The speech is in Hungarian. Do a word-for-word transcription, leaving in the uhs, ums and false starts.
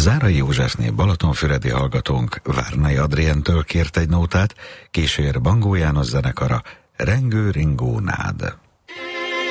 Zárai Józsefné balatonfüredi hallgatónk Várnai Adrientől kért egy nótát, később Bangó János zenekara Rengő ringó nád.